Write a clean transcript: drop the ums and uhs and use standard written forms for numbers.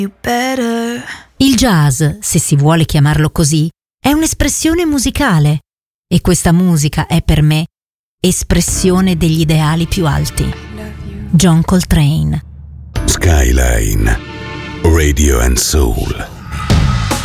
Il jazz, se si vuole chiamarlo così, è un'espressione musicale e questa musica è per me espressione degli ideali più alti. John Coltrane. Skyline Radio and Soul.